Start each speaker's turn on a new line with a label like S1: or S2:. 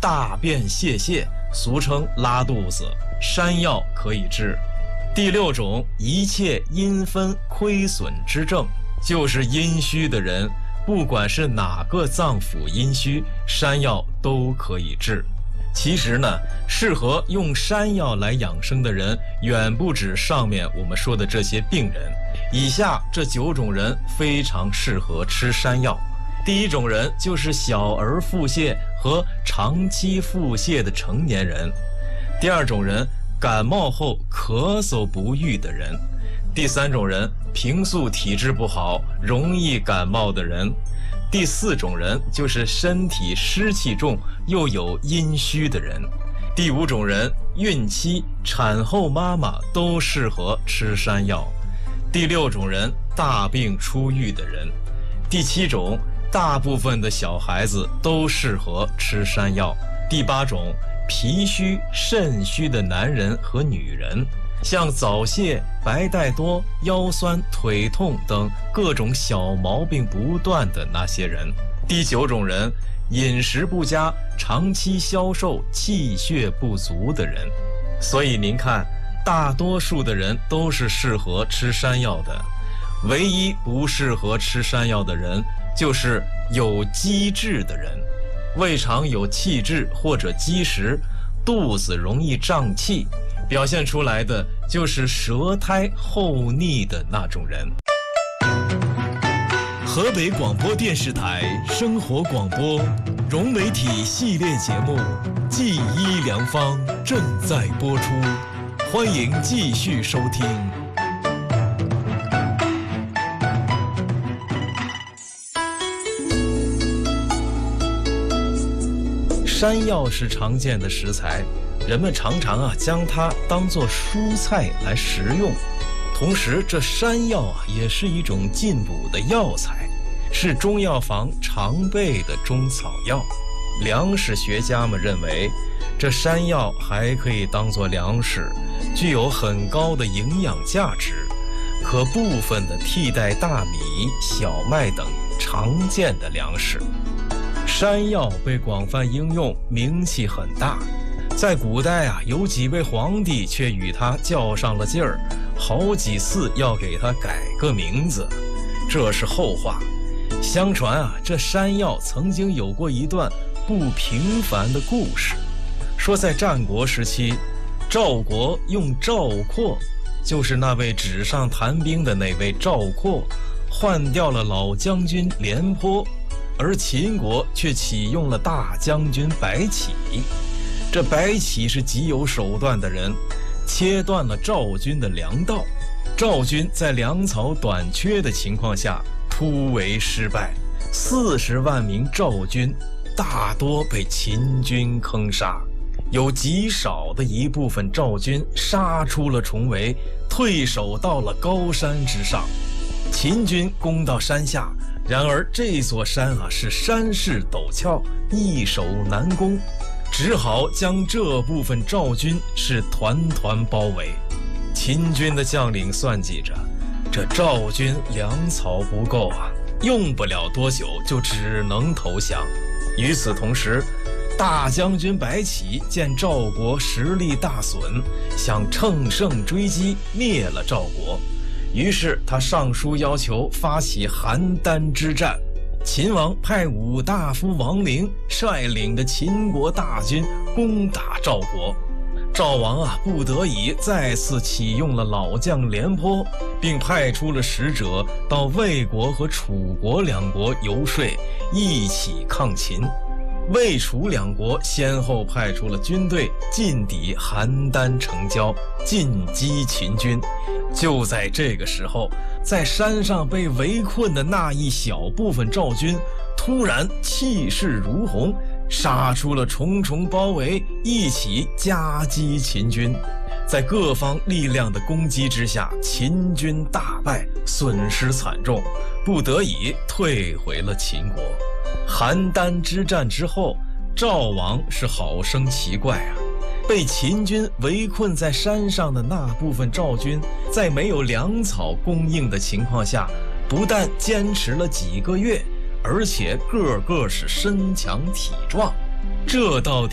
S1: 大便泄泻，俗称拉肚子，山药可以治。第6种，一切阴分亏损之症，就是阴虚的人，不管是哪个脏腑阴虚，山药都可以治。其实呢，适合用山药来养生的人远不止上面我们说的这些病人。以下这9种人非常适合吃山药。第1种人就是小儿腹泻和长期腹泻的成年人。第2种人，感冒后咳嗽不愈的人。第3种人，平素体质不好，容易感冒的人。第4种人就是身体湿气重又有阴虚的人。第5种人，孕期、产后妈妈都适合吃山药。第6种人，大病初愈的人。第7种，大部分的小孩子都适合吃山药。第8种，脾虚、肾虚的男人和女人，像早泄、白带多、腰酸、腿痛等各种小毛病不断的那些人。第9种人，饮食不佳、长期消瘦、气血不足的人。所以您看，大多数的人都是适合吃山药的，唯一不适合吃山药的人就是有积滞的人。胃肠有气滞或者积食，肚子容易胀气，表现出来的就是舌苔厚腻的那种人。河北广播电视台生活广播融媒体系列节目《记医良方》正在播出，欢迎继续收听。山药是常见的食材，人们常常将它当作蔬菜来食用。同时，这山药也是一种进补的药材，是中药房常备的中草药。粮食学家们认为，这山药还可以当作粮食，具有很高的营养价值，可部分的替代大米、小麦等常见的粮食。山药被广泛应用，名气很大。在古代有几位皇帝却与它较上了劲儿，好几次要给它改个名字，这是后话。相传这山药曾经有过一段不平凡的故事，说在战国时期，赵国用赵括，就是那位纸上谈兵的那位赵括，换掉了老将军廉颇，而秦国却启用了大将军白起。这白起是极有手段的人，切断了赵军的粮道。赵军在粮草短缺的情况下突围失败，40万名赵军大多被秦军坑杀，有极少的一部分赵军杀出了重围，退守到了高山之上。秦军攻到山下，然而这座山是山势陡峭，易守难攻，只好将这部分赵军是团团包围。秦军的将领算计着，这赵军粮草不够用不了多久就只能投降。与此同时，大将军白起见赵国实力大损，想乘胜追击，灭了赵国。于是他上书要求发起邯郸之战。秦王派武大夫王陵率领的秦国大军攻打赵国。赵王不得已再次启用了老将廉颇，并派出了使者到魏国和楚国两国游说，一起抗秦。魏楚两国先后派出了军队进抵邯郸城郊，进击秦军。就在这个时候，在山上被围困的那一小部分赵军突然气势如虹，杀出了重重包围，一起夹击秦军。在各方力量的攻击之下，秦军大败，损失惨重，不得已退回了秦国。邯郸之战之后，赵王是好生奇怪被秦军围困在山上的那部分赵军，在没有粮草供应的情况下，不但坚持了几个月，而且个个是身强体壮。这到底